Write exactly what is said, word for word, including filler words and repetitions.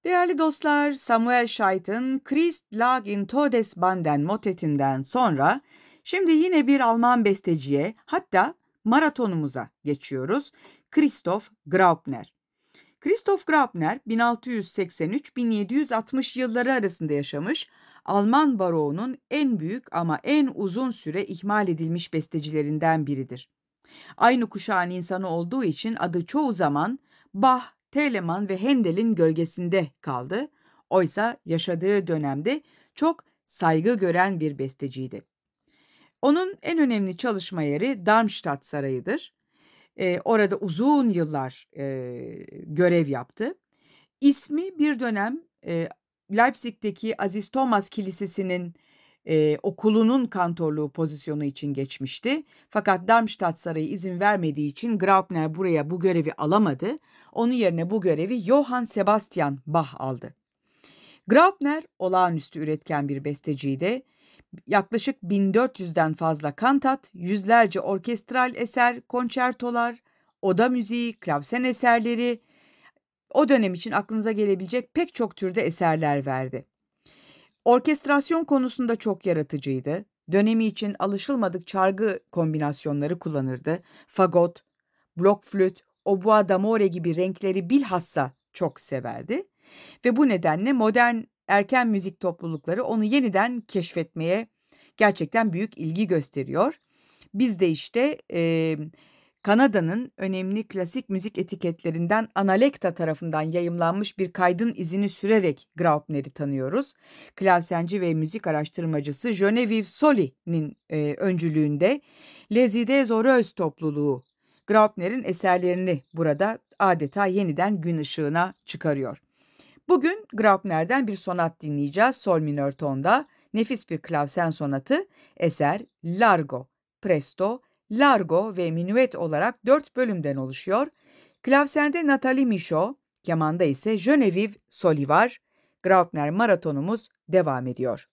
Değerli dostlar, Samuel Scheidt'in Christ lag in Todesbanden motetinden sonra şimdi yine bir Alman besteciye, hatta maratonumuza geçiyoruz. Christoph Graupner. Christoph Graupner bin altı yüz seksen üç bin yedi yüz altmış yılları arasında yaşamış, Alman baroğunun en büyük ama en uzun süre ihmal edilmiş bestecilerinden biridir. Aynı kuşağın insanı olduğu için adı çoğu zaman Bach, Telemann ve Handel'in gölgesinde kaldı. Oysa yaşadığı dönemde çok saygı gören bir besteciydi. Onun en önemli çalışma yeri Darmstadt Sarayı'dır. Ee, orada uzun yıllar e, görev yaptı. İsmi bir dönem e, Leipzig'teki Aziz Thomas Kilisesi'nin e, okulunun kantorluğu pozisyonu için geçmişti. Fakat Darmstadt Sarayı izin vermediği için Graupner buraya bu görevi alamadı. Onun yerine bu görevi Johann Sebastian Bach aldı. Graupner olağanüstü üretken bir besteciydi. Yaklaşık bin dört yüzden fazla kantat, yüzlerce orkestral eser, konçertolar, oda müziği, klavsen eserleri, o dönem için aklınıza gelebilecek pek çok türde eserler verdi. Orkestrasyon konusunda çok yaratıcıydı. Dönemi için alışılmadık çalgı kombinasyonları kullanırdı. Fagot, blokflüt, obua d'amore gibi renkleri bilhassa çok severdi. Ve bu nedenle modern erken müzik toplulukları onu yeniden keşfetmeye gerçekten büyük ilgi gösteriyor. Biz de işte e, Kanada'nın önemli klasik müzik etiketlerinden Analekta tarafından yayımlanmış bir kaydın izini sürerek Graupner'i tanıyoruz. Klavsenci ve müzik araştırmacısı Geneviève Solly'nin e, öncülüğünde Les Idées Heureuses topluluğu Graupner'in eserlerini burada adeta yeniden gün ışığına çıkarıyor. Bugün Graupner'den bir sonat dinleyeceğiz sol minör tonda. Nefis bir klavsen sonatı, eser Largo, Presto, Largo ve Minuet olarak dört bölümden oluşuyor. Klavsende Nathalie Michaud, kemanda ise Geneviève Solly var. Graupner maratonumuz devam ediyor.